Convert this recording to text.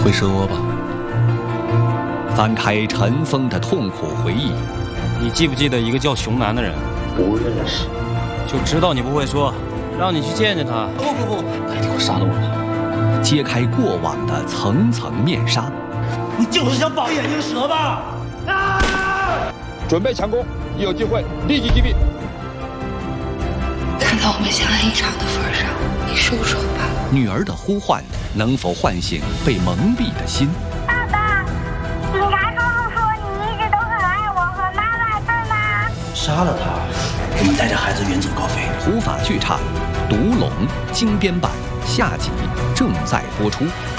会蛇窝吧？ 翻开尘封的痛苦回忆， 你记不记得一个叫熊楠的人？ 不认识。 就知道你不会说，让你去见见他。 不，他一定会杀了我的。 揭开过往的层层面纱。 你就是想绑眼镜蛇吧？ 准备强攻，一有机会立即击毙。 看到我们相爱一场的份上，你收手吧。 女儿的呼唤能否唤醒被蒙蔽的心？ 爸爸，警察叔叔说你一直都很爱我和妈妈，对吗？ 杀了他，我们带着孩子远走高飞。 土法剧场《独龙》精编版下集正在播出。